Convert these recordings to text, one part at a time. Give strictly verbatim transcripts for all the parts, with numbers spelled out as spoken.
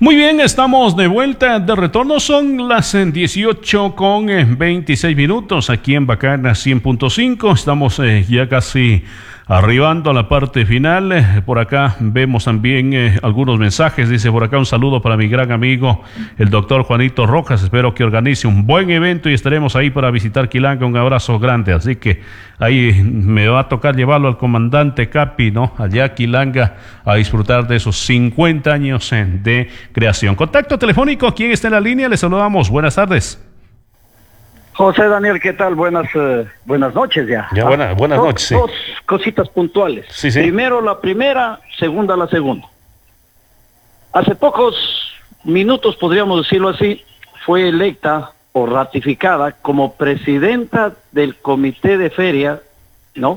Muy bien, estamos de vuelta, de retorno. Son las dieciocho con veintiséis minutos aquí en Bacana cien punto cinco. Estamos eh, ya casi arribando a la parte final. Eh, por acá vemos también eh, algunos mensajes. Dice por acá un saludo para mi gran amigo, el doctor Juanito Rojas. Espero que organice un buen evento y estaremos ahí para visitar Quilanga. Un abrazo grande. Así que ahí me va a tocar llevarlo al comandante Capi, ¿no? Allá a Quilanga a disfrutar de esos cincuenta años eh, de creación. Contacto telefónico. ¿Quién está en la línea? Le saludamos. Buenas tardes. José Daniel, ¿qué tal? Buenas uh, buenas noches ya. Ya, buena, buenas dos, noches. Sí. Dos cositas puntuales. Sí, sí. Primero la primera, segunda la segunda. Hace pocos minutos, podríamos decirlo así, fue electa o ratificada como presidenta del comité de feria, ¿no?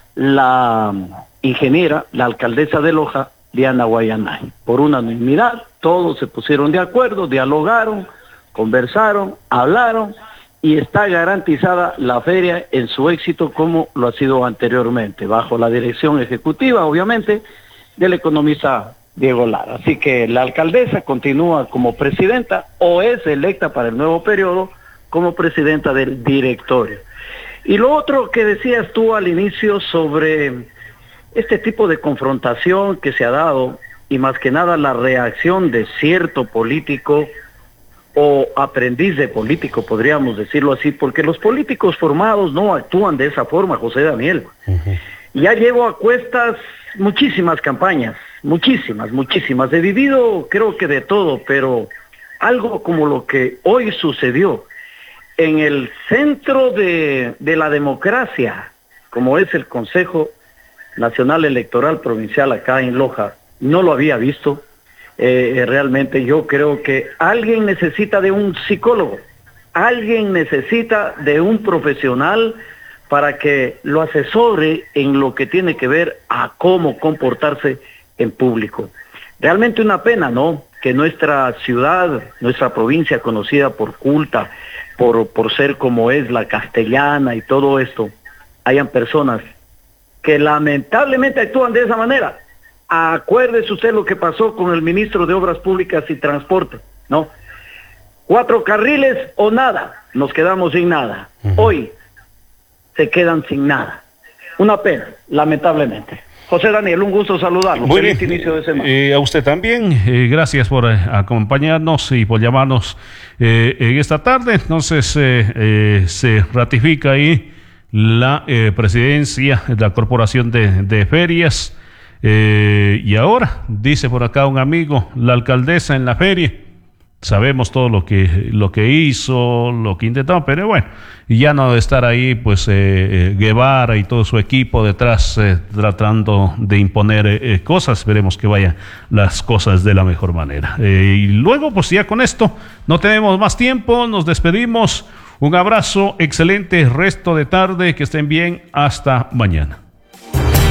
La ingeniera, la alcaldesa de Loja, Diana Guayanay. Por unanimidad, todos se pusieron de acuerdo, dialogaron, conversaron, hablaron, y está garantizada la feria en su éxito como lo ha sido anteriormente, bajo la dirección ejecutiva, obviamente, del economista Diego Lara. Así que la alcaldesa continúa como presidenta o es electa para el nuevo periodo como presidenta del directorio. Y lo otro que decías tú al inicio sobre este tipo de confrontación que se ha dado, y más que nada la reacción de cierto político o aprendiz de político, podríamos decirlo así, porque los políticos formados no actúan de esa forma, José Daniel. Uh-huh. Ya llevo a cuestas muchísimas campañas, muchísimas, muchísimas. He vivido, creo que de todo, pero algo como lo que hoy sucedió en el centro de, de la democracia, como es el Consejo Nacional Electoral Provincial acá en Loja, no lo había visto. Eh, realmente yo creo que alguien necesita de un psicólogo, alguien necesita de un profesional para que lo asesore en lo que tiene que ver a cómo comportarse en público. Realmente una pena, ¿no?, que nuestra ciudad, nuestra provincia conocida por culta, por, por ser como es la castellana y todo esto, hayan personas que lamentablemente actúan de esa manera. Acuérdese usted lo que pasó con el ministro de Obras Públicas y Transporte, ¿no? Cuatro carriles o nada, nos quedamos sin nada. Uh-huh. Hoy se quedan sin nada. Una pena, lamentablemente. José Daniel, un gusto saludarlo. Muy Feliz bien. inicio de semana. Eh, a usted también, eh, gracias por eh, acompañarnos y por llamarnos eh, en esta tarde. Entonces eh, eh, se ratifica ahí la eh, presidencia de la Corporación de, de Ferias. Eh, y ahora, dice por acá un amigo, la alcaldesa en la feria, sabemos todo lo que lo que hizo, lo que intentó, pero bueno, ya no de estar ahí, pues eh, eh, Guevara y todo su equipo detrás eh, tratando de imponer eh, cosas. Esperemos que vayan las cosas de la mejor manera. Eh, y luego, pues ya con esto, no tenemos más tiempo, nos despedimos. Un abrazo, excelente resto de tarde, que estén bien, hasta mañana.